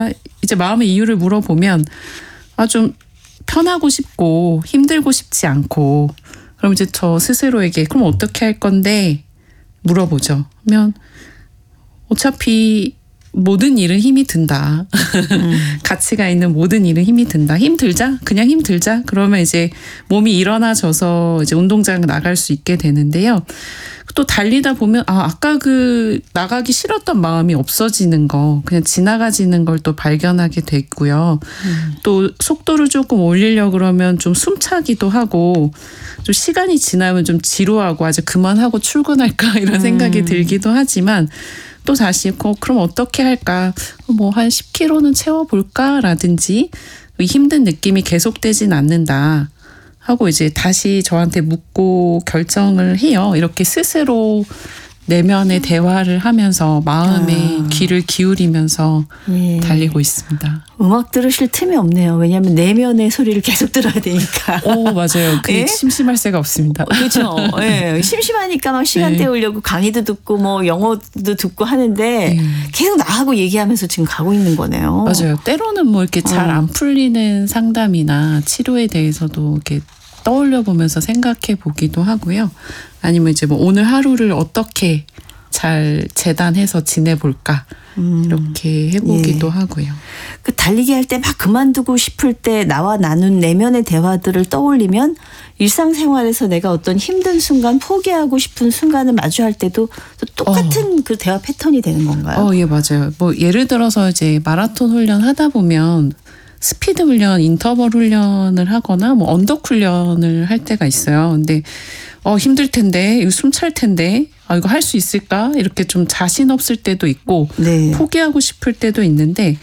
이제 마음의 이유를 물어보면 좀 편하고 싶고 힘들고 싶지 않고 그럼 이제 저 스스로에게 그럼 어떻게 할 건데 물어보죠. 그러면 어차피 모든 일은 힘이 든다. 가치가 있는 모든 일은 힘이 든다. 힘들자. 그냥 힘들자. 그러면 이제 몸이 일어나져서 이제 운동장 나갈 수 있게 되는데요. 또 달리다 보면 아까 그 나가기 싫었던 마음이 없어지는 거 그냥 지나가지는 걸 또 발견하게 됐고요. 또 속도를 조금 올리려고 그러면 좀 숨차기도 하고 좀 시간이 지나면 좀 지루하고 아주 그만하고 출근할까 이런 생각이 들기도 하지만 또 다시 그럼 어떻게 할까? 뭐 한 10km는 채워볼까라든지 힘든 느낌이 계속되진 않는다 하고 이제 다시 저한테 묻고 결정을 해요. 이렇게 스스로 내면의 대화를 하면서 마음의 귀를 기울이면서 달리고 있습니다. 음악 들으실 틈이 없네요. 왜냐하면 내면의 소리를 계속 들어야 되니까. 맞아요. 그게 심심할 새가 없습니다. 그렇죠. 심심하니까 막 시간 때우려고 강의도 듣고 뭐 영어도 듣고 하는데 계속 나하고 얘기하면서 지금 가고 있는 거네요. 맞아요. 때로는 뭐 이렇게 잘 안 풀리는 상담이나 치료에 대해서도 이렇게 떠올려 보면서 생각해 보기도 하고요. 아니면 이제 뭐 오늘 하루를 어떻게 잘 재단해서 지내볼까 이렇게 해보기도 하고요. 그 달리기 할 때 막 그만두고 싶을 때 나와 나눈 내면의 대화들을 떠올리면 일상생활에서 내가 어떤 힘든 순간 포기하고 싶은 순간을 마주할 때도 또 똑같은 그 대화 패턴이 되는 건가요? 예, 맞아요. 뭐 예를 들어서 이제 마라톤 훈련 하다 보면 스피드 훈련, 인터벌 훈련을 하거나 뭐 언덕 훈련을 할 때가 있어요. 근데 힘들 텐데, 이거 숨찰 텐데, 이거 할 수 있을까? 이렇게 좀 자신 없을 때도 있고, 포기하고 싶을 때도 있는데,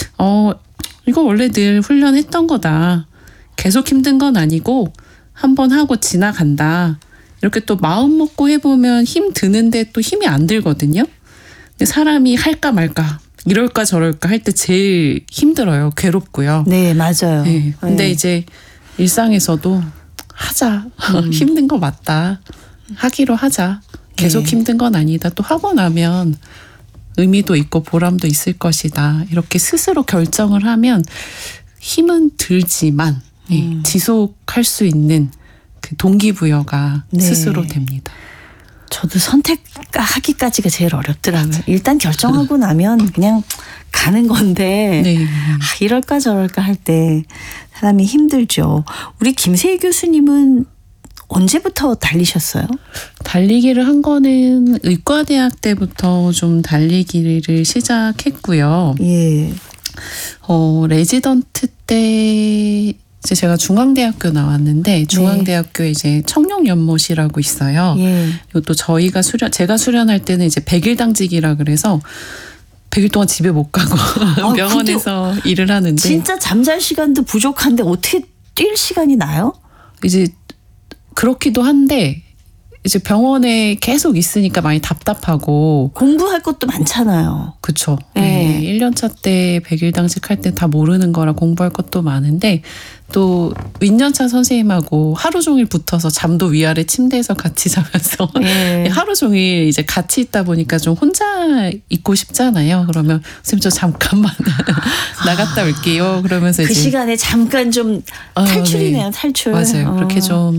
이거 원래 늘 훈련했던 거다. 계속 힘든 건 아니고, 한번 하고 지나간다. 이렇게 또 마음 먹고 해보면 힘 드는데 또 힘이 안 들거든요. 근데 사람이 할까 말까. 이럴까 저럴까 할 때 제일 힘들어요. 괴롭고요. 네, 맞아요. 네. 근데 이제 일상에서도 하자. 힘든 거 맞다. 하기로 하자. 계속 힘든 건 아니다. 또 하고 나면 의미도 있고 보람도 있을 것이다. 이렇게 스스로 결정을 하면 힘은 들지만 지속할 수 있는 그 동기부여가 스스로 됩니다. 저도 선택하기까지가 제일 어렵더라고요. 일단 결정하고 나면 그냥 가는 건데 이럴까 저럴까 할 때 사람이 힘들죠. 우리 김세희 교수님은 언제부터 달리셨어요? 달리기를 한 거는 의과대학 때부터 좀 달리기를 시작했고요. 레지던트 때 이제 제가 중앙대학교 나왔는데 중앙대학교에 이제 청룡연못이라고 있어요. 이것도 제가 수련할 때는 이제 100일 당직이라 그래서 100일 동안 집에 못 가고 병원에서 일을 하는데 진짜 잠잘 시간도 부족한데 어떻게 뛸 시간이 나요? 이제 그렇기도 한데 이제 병원에 계속 있으니까 많이 답답하고 공부할 것도 많잖아요. 그렇죠. 1년차 때 100일 당직할 때 다 모르는 거라 공부할 것도 많은데 또 윗년차 선생님하고 하루 종일 붙어서 잠도 위아래 침대에서 같이 자면서 하루 종일 이제 같이 있다 보니까 좀 혼자 있고 싶잖아요. 그러면 선생님 저 잠깐만 나갔다 올게요. 그러면서 그 이제 시간에 잠깐 좀 탈출이네요. 탈출. 맞아요. 그렇게 좀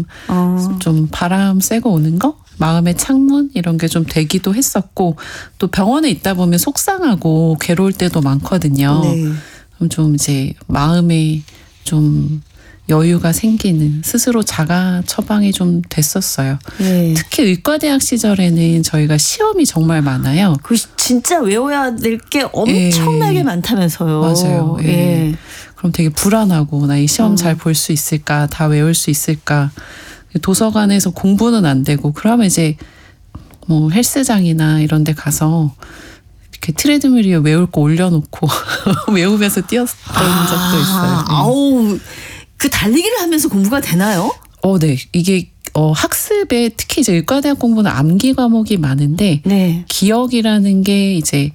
바람 쐬고 오는 거? 마음의 창문 이런 게 좀 되기도 했었고 또 병원에 있다 보면 속상하고 괴로울 때도 많거든요. 그럼 좀 이제 마음에 좀 여유가 생기는 스스로 자가 처방이 좀 됐었어요. 특히 의과대학 시절에는 저희가 시험이 정말 많아요. 그 진짜 외워야 될 게 엄청나게 많다면서요. 맞아요. 그럼 되게 불안하고 나 이 시험 잘 볼 수 있을까? 다 외울 수 있을까? 도서관에서 공부는 안 되고 그러면 이제 뭐 헬스장이나 이런 데 가서 이렇게 트레드밀 위에 외울 거 올려놓고 외우면서 뛰었던 적도 있어요. 아우, 그 달리기를 하면서 공부가 되나요? 네. 이게 학습에 특히 이제 의과대학 공부는 암기 과목이 많은데 기억이라는 게 이제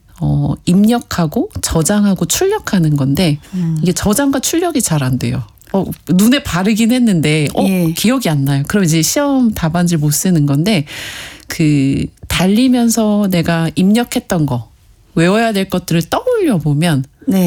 입력하고 저장하고 출력하는 건데 이게 저장과 출력이 잘 안 돼요. 눈에 바르긴 했는데 기억이 안 나요. 그럼 이제 시험 답안지를 못 쓰는 건데 달리면서 내가 입력했던 거 외워야 될 것들을 떠올려 보면